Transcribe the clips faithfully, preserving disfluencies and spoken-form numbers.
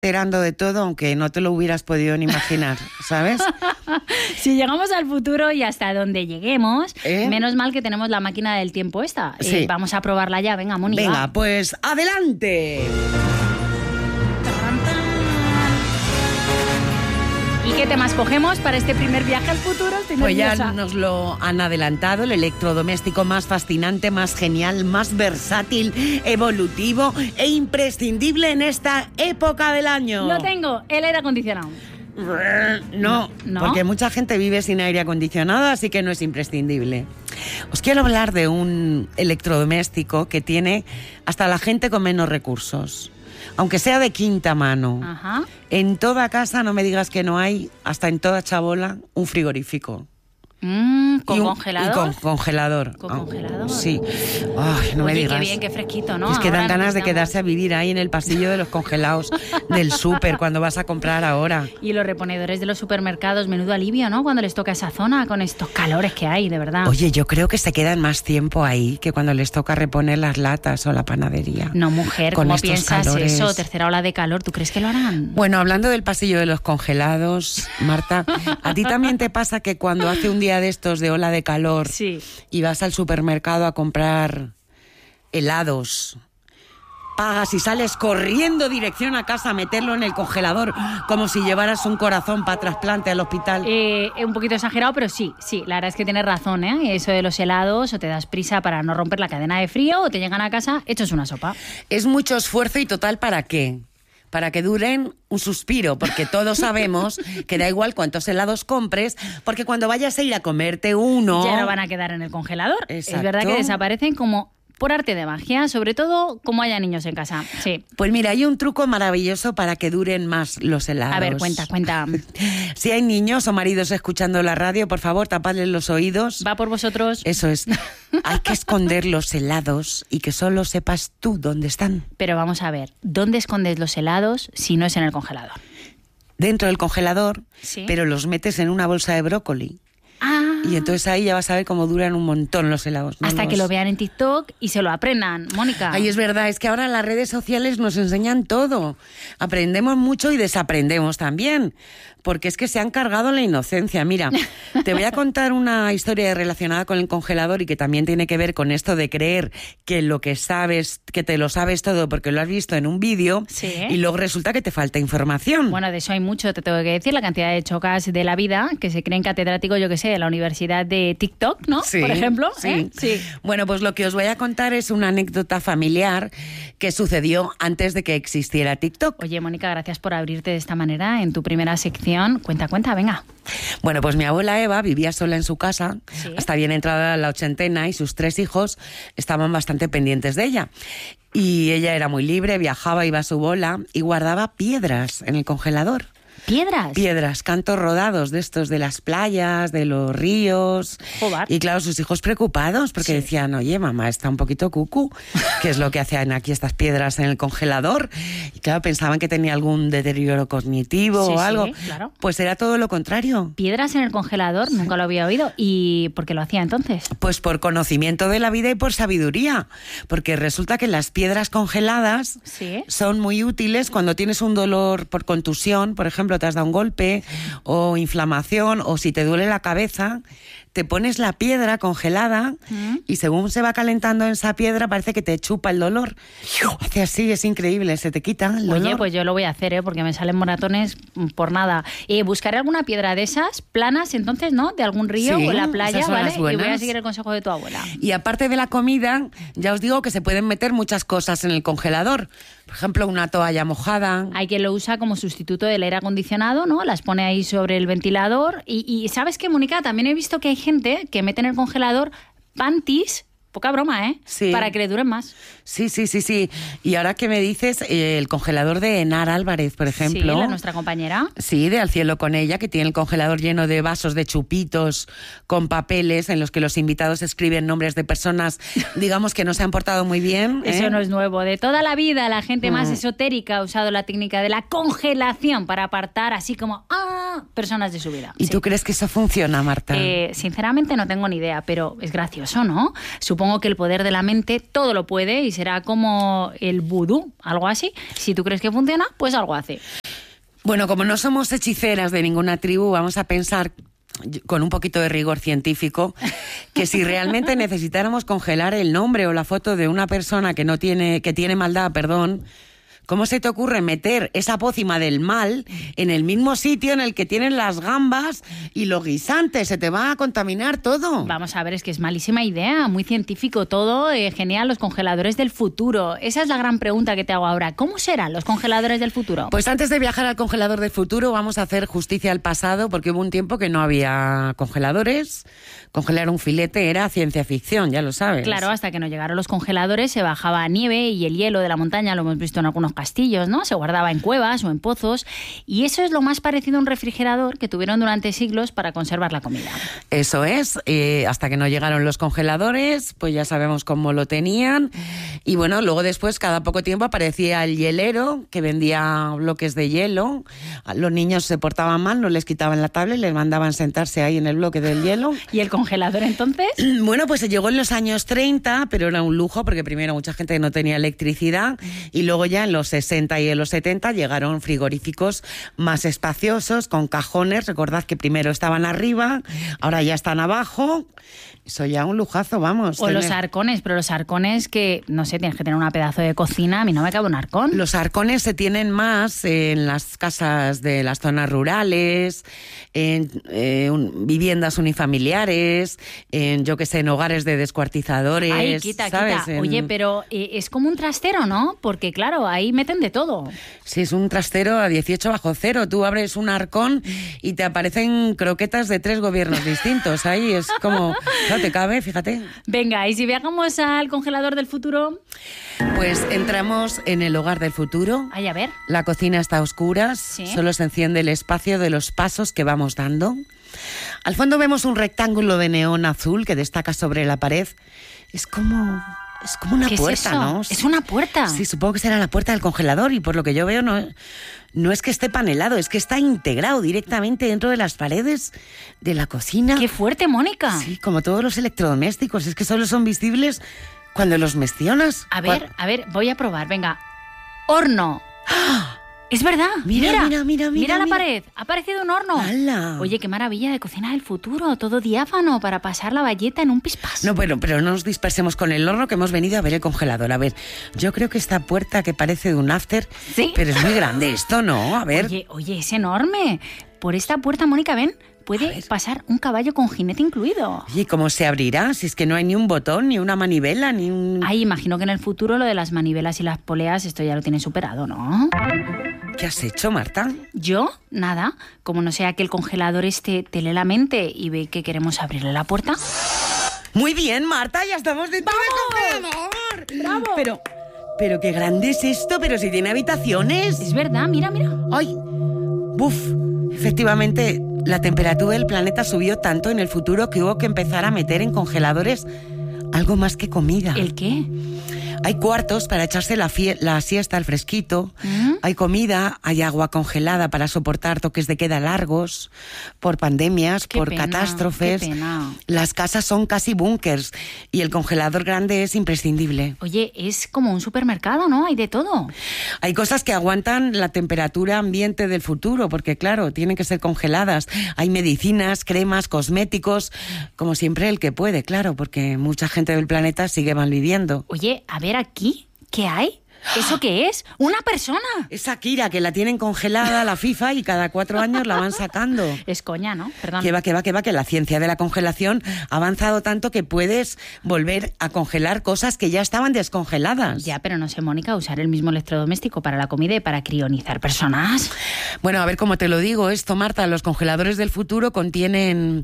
enterando de todo, aunque no te lo hubieras podido ni imaginar, ¿sabes? Si llegamos al futuro y hasta donde lleguemos, ¿Eh? menos mal que tenemos la máquina del tiempo esta. Sí. Eh, vamos a probarla ya, venga, Mónica. Venga, pues adelante. ¿Y qué temas cogemos para este primer viaje al futuro? Estoy Pues ya nerviosa. nos lo han adelantado, el electrodoméstico más fascinante, más genial, más versátil, evolutivo e imprescindible en esta época del año. Lo tengo, el aire acondicionado. No, ¿No? porque mucha gente vive sin aire acondicionado, así que no es imprescindible. Os quiero hablar de un electrodoméstico que tiene hasta la gente con menos recursos, aunque sea de quinta mano. Ajá. En toda casa, no me digas que no hay, hasta en toda chabola, un frigorífico. Mm, ¿Con Y un- congelador? Y con congelador. ¿Con Ah, congelador? Sí. Ay, no me Oye, digas. qué bien, qué fresquito, ¿no? Es que dan Ahora ganas de necesitamos. quedarse a vivir ahí en el pasillo de los congelados del súper cuando vas a comprar ahora. Y los reponedores de los supermercados, menudo alivio, ¿no? Cuando les toca esa zona con estos calores que hay, de verdad. Oye, yo creo que se quedan más tiempo ahí que cuando les toca reponer las latas o la panadería. No, mujer, Con ¿cómo estos piensas calores. eso? Tercera ola de calor, ¿tú crees que lo harán? Bueno, hablando del pasillo de los congelados, Marta, ¿a ti también te pasa que cuando hace un día de estos de ola de calor Sí. y vas al supermercado a comprar helados, pagas y sales corriendo dirección a casa a meterlo en el congelador como si llevaras un corazón para trasplante al hospital? Eh, un poquito exagerado, pero sí, sí, la verdad es que tienes razón, ¿eh? Eso de los helados, o te das prisa para no romper la cadena de frío, o te llegan a casa hechos una sopa. Es mucho esfuerzo y total, ¿para qué? Para que duren un suspiro, porque todos sabemos que da igual cuántos helados compres, porque cuando vayas a ir a comerte uno... Ya no van a quedar en el congelador. Exacto. Es verdad que desaparecen como por arte de magia, sobre todo como haya niños en casa. Sí. Pues mira, hay un truco maravilloso para que duren más los helados. A ver, cuenta, cuenta. Si hay niños o maridos escuchando la radio, por favor, tapadles los oídos. Va por vosotros. Eso es. Hay que esconder los helados y que solo sepas tú dónde están. Pero vamos a ver, ¿dónde escondes los helados si no es en el congelador? Dentro del congelador, Sí. pero los metes en una bolsa de brócoli. Ah, Y entonces ahí ya vas a ver cómo duran un montón los helados. ¿no? hasta Los- que lo vean en TikTok y se lo aprendan. Mónica. Ay, es verdad, es que ahora las redes sociales nos enseñan todo. Aprendemos mucho y desaprendemos también, porque es que se han cargado la inocencia. Mira, te voy a contar una historia relacionada con el congelador y que también tiene que ver con esto de creer que lo que sabes, que te lo sabes todo porque lo has visto en un vídeo, Sí. y luego resulta que te falta información. Bueno, de eso hay mucho, te tengo que decir, la cantidad de chocas de la vida que se creen catedráticos, yo que sé, de la Universidad de TikTok, ¿no? Sí, Por ejemplo. sí. ¿eh? Sí. Bueno, pues lo que os voy a contar es una anécdota familiar que sucedió antes de que existiera TikTok. Oye, Mónica, gracias por abrirte de esta manera en tu primera sección. Cuenta, cuenta, venga. Bueno, pues mi abuela Eva vivía sola en su casa, Sí. hasta bien entrada la ochentena, y sus tres hijos estaban bastante pendientes de ella. Y ella era muy libre, viajaba, iba a su bola y guardaba piedras en el congelador. ¿Piedras? Piedras, cantos rodados de estos de las playas, de los ríos. Joder. Y claro, sus hijos preocupados porque Sí. decían, oye, mamá está un poquito cucú, ¿qué es lo que hacen aquí estas piedras en el congelador? Y claro, pensaban que tenía algún deterioro cognitivo Sí, o sí, algo. claro. Pues era todo lo contrario. Piedras en el congelador, nunca lo había oído. ¿Y por qué lo hacía entonces? Pues por conocimiento de la vida y por sabiduría, porque resulta que las piedras congeladas Sí. son muy útiles cuando tienes un dolor por contusión, por ejemplo, te has dado un golpe o inflamación, o si te duele la cabeza, te pones la piedra congelada Mm. y según se va calentando en esa piedra parece que te chupa el dolor. Hace así, es increíble, se te quita el dolor. Oye, pues yo lo voy a hacer, ¿eh? Porque me salen moratones por nada. Eh, buscaré alguna piedra de esas, planas, entonces, ¿no? De algún río Sí, o en la playa, esas son ¿vale? las Y voy a buenas. seguir el consejo de tu abuela. Y aparte de la comida, ya os digo que se pueden meter muchas cosas en el congelador. Por ejemplo, una toalla mojada. Hay quien lo usa como sustituto del aire acondicionado, ¿no? Las pone ahí sobre el ventilador. Y, y ¿sabes qué, Mónica? También he visto que hay gente que mete en el congelador panties, poca broma, ¿eh? Sí. Para que le duren más. Sí, sí, sí, sí. Y ahora que me dices, eh, el congelador de Enar Álvarez, por ejemplo. Sí, la nuestra compañera. Sí, de Al Cielo con Ella, que tiene el congelador lleno de vasos de chupitos con papeles en los que los invitados escriben nombres de personas, digamos, que no se han portado muy bien. ¿eh? Eso no es nuevo. De toda la vida, la gente más Mm. esotérica ha usado la técnica de la congelación para apartar así como ah, personas de su vida. ¿Y Sí. tú crees que eso funciona, Marta? Eh, sinceramente no tengo ni idea, pero es gracioso, ¿no? Supongo Supongo que el poder de la mente todo lo puede y será como el vudú, algo así. Si tú crees que funciona, pues algo hace. Bueno, como no somos hechiceras de ninguna tribu, vamos a pensar con un poquito de rigor científico que si realmente necesitáramos congelar el nombre o la foto de una persona que no tiene, que tiene maldad, perdón, ¿cómo se te ocurre meter esa pócima del mal en el mismo sitio en el que tienen las gambas y los guisantes? Se te va a contaminar todo. Vamos a ver, es que es malísima idea, muy científico todo, eh, genial, los congeladores del futuro. Esa es la gran pregunta que te hago ahora. ¿Cómo serán los congeladores del futuro? Pues antes de viajar al congelador del futuro vamos a hacer justicia al pasado, porque hubo un tiempo que no había congeladores. Congelar un filete era ciencia ficción, ya lo sabes. Claro, hasta que no llegaron los congeladores se bajaba nieve y el hielo de la montaña, lo hemos visto en algunos castillos, ¿no? Se guardaba en cuevas o en pozos y eso es lo más parecido a un refrigerador que tuvieron durante siglos para conservar la comida. Eso es, eh, hasta que no llegaron los congeladores, pues ya sabemos cómo lo tenían y bueno, luego después cada poco tiempo aparecía el hielero que vendía bloques de hielo. Los niños se portaban mal, no les quitaban la tablet, les mandaban sentarse ahí en el bloque del hielo. ¿Y el congelador entonces? Bueno, pues se llegó en los años treinta, pero era un lujo porque primero mucha gente no tenía electricidad y luego ya en los sesenta y en los setenta llegaron frigoríficos más espaciosos, con cajones. Recordad que primero estaban arriba, ahora ya están abajo. Eso ya un lujazo, vamos. O tener... los arcones, pero los arcones que, no sé, tienes que tener un pedazo de cocina. A mí no me cabe un arcón. Los arcones se tienen más en las casas de las zonas rurales, en eh, un, viviendas unifamiliares, en, yo que sé, en hogares de descuartizadores. Ay, quita, ¿sabes? quita. En... Oye, pero eh, es como un trastero, ¿no? Porque, claro, ahí meten de todo. Sí, es un trastero a dieciocho bajo cero. Tú abres un arcón y te aparecen croquetas de tres gobiernos distintos. Ahí es como... No te cabe, fíjate. Venga, ¿y si viajamos al congelador del futuro? Pues entramos en el hogar del futuro. Ay, a ver. La cocina está a oscuras, ¿Sí? Solo se enciende el espacio de los pasos que vamos dando. Al fondo vemos un rectángulo de neón azul que destaca sobre la pared. Es como... Es como una ¿Qué puerta, es eso? ¿no? ¿Es una puerta? Sí, supongo que será la puerta del congelador y por lo que yo veo no, no es que esté panelado, es que está integrado directamente dentro de las paredes de la cocina. ¡Qué fuerte, Mónica! Sí, como todos los electrodomésticos, es que solo son visibles cuando los mencionas. A ver, a ver, voy a probar, venga. ¡Horno! ¡Ah! Es verdad, mira, mira, mira, mira, mira, la mira. pared, ha aparecido un horno. ¡Hala! Oye, qué maravilla de cocina del futuro, todo diáfano para pasar la bayeta en un pispás. No, bueno, pero no nos dispersemos con el horno que hemos venido a ver el congelador. A ver, yo creo que esta puerta que parece de un after, ¿Sí? Pero es muy grande esto, ¿no? A ver. Oye, oye, es enorme. Por esta puerta, Mónica, ven, puede pasar un caballo con jinete incluido. Oye, ¿cómo se abrirá? Si es que no hay ni un botón, ni una manivela, ni un... Ay, imagino que en el futuro lo de las manivelas y las poleas, esto ya lo tienen superado, ¿no? ¿Qué has hecho, Marta? Yo, nada. Como no sea que el congelador este te lee la mente y ve que queremos abrirle la puerta. Muy bien, Marta, ya estamos dentro del congelador. ¡Bravo! Pero, pero qué grande es esto, pero si tiene habitaciones. Es verdad, mira, mira. ¡Ay! ¡Buf! Efectivamente, la temperatura del planeta subió tanto en el futuro que hubo que empezar a meter en congeladores algo más que comida. ¿El qué? Hay cuartos para echarse la, fie- la siesta al fresquito, ¿Mm? hay comida, hay agua congelada para soportar toques de queda largos, por pandemias, Qué por pena, catástrofes. qué pena. Las casas son casi búnkers y el congelador grande es imprescindible. Oye, es como un supermercado, ¿no? Hay de todo. Hay cosas que aguantan la temperatura ambiente del futuro, porque claro, tienen que ser congeladas. Hay medicinas, cremas, cosméticos, como siempre el que puede, claro, porque mucha gente del planeta sigue malviviendo. Oye, a ver aquí, ¿qué hay? ¿Eso qué es? ¡Una persona! Es Shakira, que la tienen congelada la FIFA y cada cuatro años la van sacando. Es coña, ¿no? Perdón. Que va, que va, que va, que la ciencia de la congelación ha avanzado tanto que puedes volver a congelar cosas que ya estaban descongeladas. Ya, pero no sé, Mónica, usar el mismo electrodoméstico para la comida y para crionizar personas. Bueno, a ver cómo te lo digo esto, Marta. Los congeladores del futuro contienen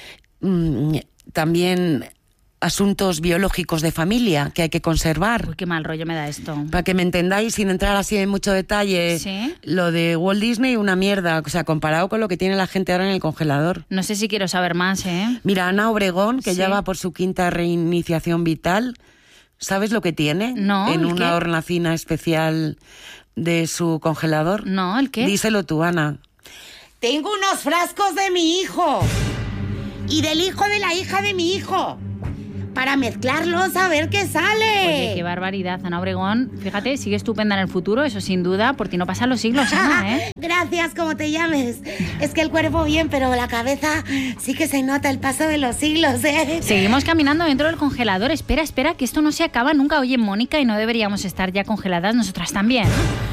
mmm, también asuntos biológicos de familia que hay que conservar. Uy, qué mal rollo me da esto. Para que me entendáis, sin entrar así en mucho detalle, ¿Sí? Lo de Walt Disney, una mierda, o sea, comparado con lo que tiene la gente ahora en el congelador. No sé si quiero saber más, ¿eh? Mira, Ana Obregón, que Sí. ya va por su quinta reiniciación vital, ¿sabes lo que tiene? No, En ¿el una qué? hornacina especial de su congelador. No, ¿el qué? Díselo tú, Ana. Tengo unos frascos de mi hijo y del hijo de la hija de mi hijo para mezclarlos a ver qué sale. Oye, qué barbaridad, Ana Obregón. Fíjate, sigue estupenda en el futuro, eso sin duda, por ti no pasan los siglos, Ana, ¿eh? Gracias, como te llames. Es que el cuerpo bien, pero la cabeza sí que se nota el paso de los siglos, ¿eh? Seguimos caminando dentro del congelador. Espera, espera, que esto no se acaba nunca. Oye, Mónica, ¿y no deberíamos estar ya congeladas nosotras también?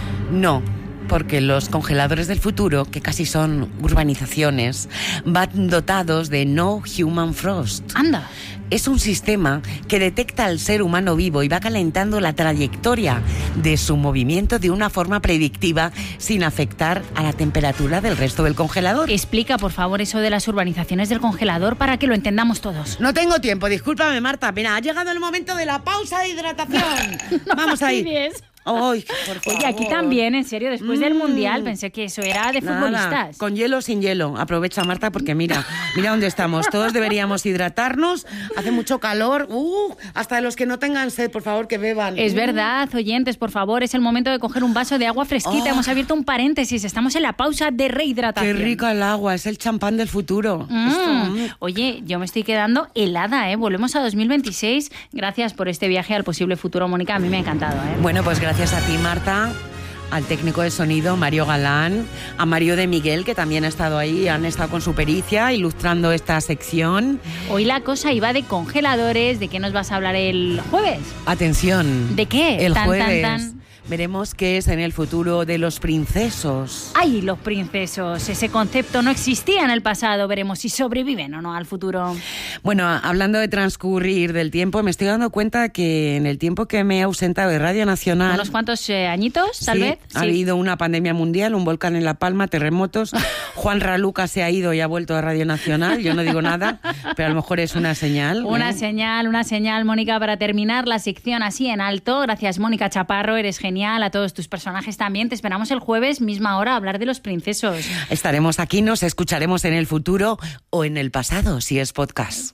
No, porque los congeladores del futuro, que casi son urbanizaciones, van dotados de No Human Frost. Anda. Es un sistema que detecta al ser humano vivo y va calentando la trayectoria de su movimiento de una forma predictiva sin afectar a la temperatura del resto del congelador. Explica, por favor, eso de las urbanizaciones del congelador para que lo entendamos todos. No tengo tiempo, discúlpame, Marta. Mira, ha llegado el momento de la pausa de hidratación. No Vamos ahí. fastidies. Ay, por favor. Oye, aquí también, en serio, después mm. del Mundial pensé que eso era de Nada, futbolistas. Con hielo o sin hielo. Aprovecha, Marta, porque mira, mira dónde estamos. Todos deberíamos hidratarnos. Hace mucho calor. Uh, hasta los que no tengan sed, por favor, que beban. Es uh. verdad, oyentes, por favor, es el momento de coger un vaso de agua fresquita. Oh. Hemos abierto un paréntesis, estamos en la pausa de rehidratación. Qué rica el agua, es el champán del futuro. Mm. Esto, mm. Oye, yo me estoy quedando helada, ¿eh? Volvemos a dos mil veintiséis. Gracias por este viaje al posible futuro, Mónica. A mí me ha encantado, ¿eh? Bueno, pues gracias a ti, Marta, al técnico de sonido Mario Galán, a Mario de Miguel, que también ha estado ahí, han estado con su pericia ilustrando esta sección. Hoy la cosa iba de congeladores. ¿De qué nos vas a hablar el jueves? Atención. ¿De qué? El tan, jueves tan, tan. veremos qué es en el futuro de los princesos. ¡Ay, los princesos! Ese concepto no existía en el pasado. Veremos si sobreviven o no al futuro. Bueno, hablando de transcurrir del tiempo, me estoy dando cuenta que en el tiempo que me he ausentado de Radio Nacional... ¿Unos cuantos eh, añitos, tal sí, vez? ha sí. habido una pandemia mundial, un volcán en La Palma, terremotos. Juan Raluca se ha ido y ha vuelto a Radio Nacional. Yo no digo nada, pero a lo mejor es una señal. Una ¿eh? señal, una señal, Mónica, para terminar la sección así en alto. Gracias, Mónica Chaparro, eres genial. A todos tus personajes también. Te esperamos el jueves, misma hora, a hablar de los princesos. Estaremos aquí, nos escucharemos en el futuro o en el pasado, si es podcast.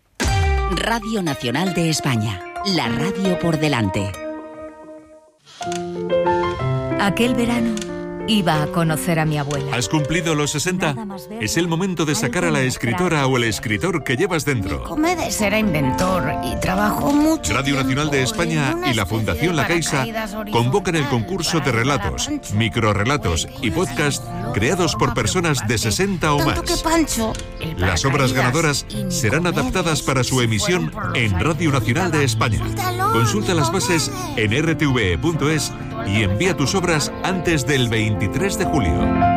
Radio Nacional de España, la radio por delante. Aquel verano iba a conocer a mi abuela. ¿Has cumplido los sesenta? Es el momento de sacar a la escritora o el escritor que llevas dentro. Comedes era inventor y trabajó mucho. Radio Nacional de España y la Fundación La Caixa convocan el concurso de relatos, microrrelatos y podcast creados por personas de sesenta o más. Las obras ganadoras serán adaptadas para su emisión en Radio Nacional de España. Consulta las bases en r t v e punto es y envía tus obras antes del veintitrés de julio.